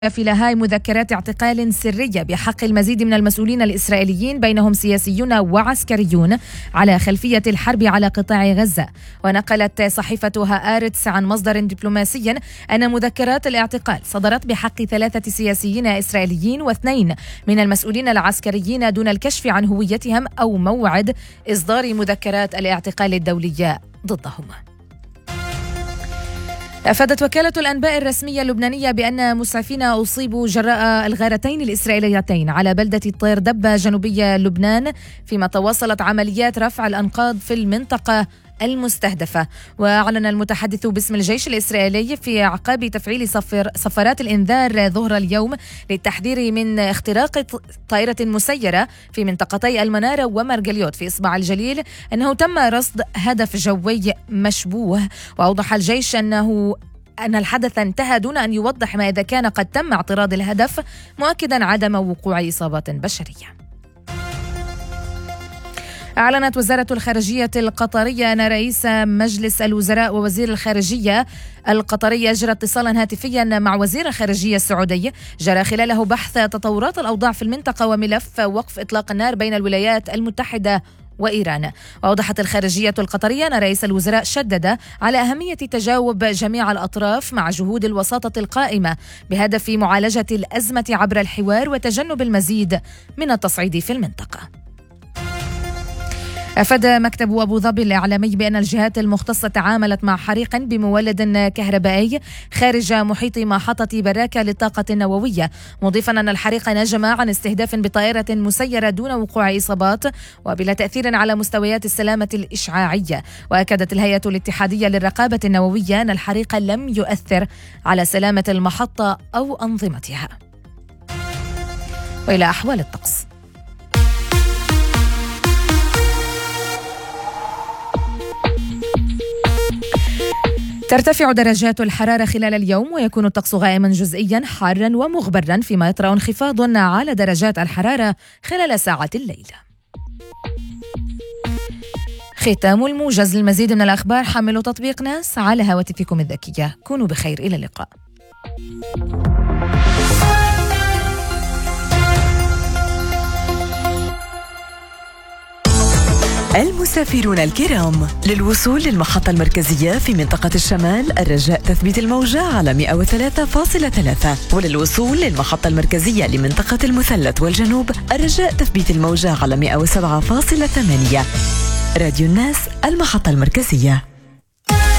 في لاهاي مذكرات اعتقال سرية بحق المزيد من المسؤولين الإسرائيليين بينهم سياسيون وعسكريون على خلفية الحرب على قطاع غزة. ونقلت صحيفة هآرتس عن مصدر دبلوماسي أن مذكرات الاعتقال صدرت بحق 3 سياسيين إسرائيليين و2 من المسؤولين العسكريين دون الكشف عن هويتهم أو موعد إصدار مذكرات الاعتقال الدولية ضدهم. أفادت وكالة الأنباء الرسمية اللبنانية بأن مسعفين أصيبوا جراء الغارتين الإسرائيليتين على بلدة طير دبة جنوبية لبنان، فيما تواصلت عمليات رفع الأنقاض في المنطقة المستهدفة. وأعلن المتحدث باسم الجيش الإسرائيلي في أعقاب تفعيل صفارات الإنذار ظهر اليوم للتحذير من اختراق طائرة مسيرة في منطقتي المنارة ومرجليوت في إصبع الجليل أنه تم رصد هدف جوي مشبوه. وأوضح الجيش أن الحدث انتهى دون أن يوضح ما إذا كان قد تم اعتراض الهدف، مؤكدا عدم وقوع إصابات بشرية. أعلنت وزارة الخارجية القطرية أن رئيس مجلس الوزراء ووزير الخارجية القطري أجرى اتصالا هاتفيا مع وزير الخارجية السعودي جرى خلاله بحث تطورات الأوضاع في المنطقة وملف وقف إطلاق النار بين الولايات المتحدة وإيران. وأوضحت الخارجية القطرية أن رئيس الوزراء شدد على أهمية تجاوب جميع الأطراف مع جهود الوساطة القائمة بهدف معالجة الأزمة عبر الحوار وتجنب المزيد من التصعيد في المنطقة. أفاد مكتب أبو ظبي الإعلامي بأن الجهات المختصة تعاملت مع حريق بمولد كهربائي خارج محيط محطة براكة للطاقة النووية، مضيفا أن الحريق نجم عن استهداف بطائرة مسيرة دون وقوع إصابات وبلا تأثير على مستويات السلامة الإشعاعية. وأكدت الهيئة الاتحادية للرقابة النووية أن الحريق لم يؤثر على سلامة المحطة أو أنظمتها. وإلى أحوال الطقس. ترتفع درجات الحرارة خلال اليوم ويكون الطقس غائما جزئيا حارا ومغبرا، فيما يطرأ انخفاض على درجات الحرارة خلال ساعات الليل. ختام الموجز. للمزيد من الأخبار حملوا تطبيق ناس على هواتفكم الذكية. كونوا بخير، إلى اللقاء. المسافرون الكرام، للوصول للمحطة المركزية في منطقة الشمال الرجاء تثبيت الموجة على 103.3، وللوصول للمحطة المركزية لمنطقة المثلث والجنوب الرجاء تثبيت الموجة على 107.8. راديو الناس، المحطة المركزية.